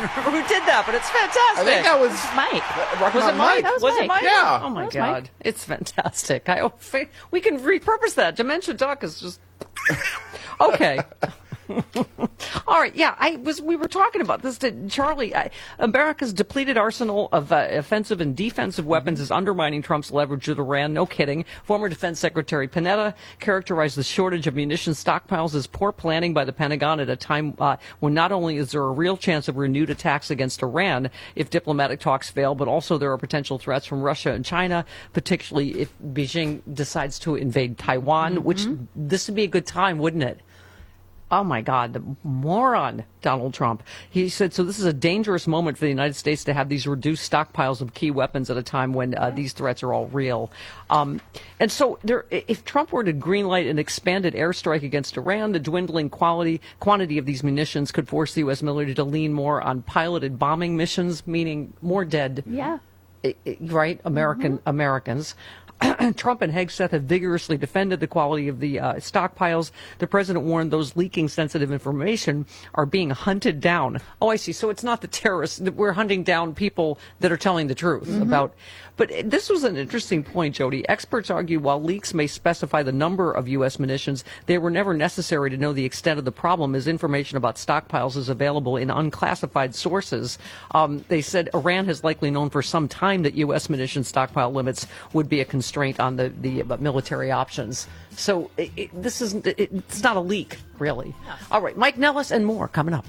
who did that, but it's fantastic. I think that was Mike. Was it Mike? That was Was it Mike. Mike? Yeah. Oh, my That was God. Mike. It's fantastic. We can repurpose that. Dementia Duck is just... Okay. All right. Yeah, we were talking about this, Charlie. America's depleted arsenal of offensive and defensive weapons is undermining Trump's leverage with Iran. No kidding. Former Defense Secretary Panetta characterized the shortage of munitions stockpiles as poor planning by the Pentagon at a time when not only is there a real chance of renewed attacks against Iran if diplomatic talks fail, but also there are potential threats from Russia and China, particularly if Beijing decides to invade Taiwan, which this would be a good time, wouldn't it? Oh, my God, the moron, Donald Trump. He said, so this is a dangerous moment for the United States to have these reduced stockpiles of key weapons at a time when these threats are all real. And so if Trump were to greenlight an expanded airstrike against Iran, the dwindling quantity of these munitions could force the U.S. military to lean more on piloted bombing missions, meaning more dead. Yeah. Right? Americans. Trump and Hegseth have vigorously defended the quality of the stockpiles. The president warned those leaking sensitive information are being hunted down. Oh, I see. So it's not the terrorists. We're hunting down people that are telling the truth about. But this was an interesting point, Jody. Experts argue while leaks may specify the number of U.S. munitions, they were never necessary to know the extent of the problem, as information about stockpiles is available in unclassified sources. They said Iran has likely known for some time that U.S. munition stockpile limits would be a constraint on the military options. So it's not a leak, really. All right, Mike Nellis and more coming up.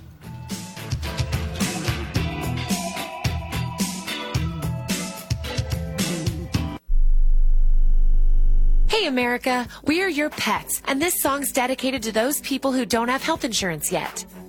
Hey America, we are your pets, and this song's dedicated to those people who don't have health insurance yet.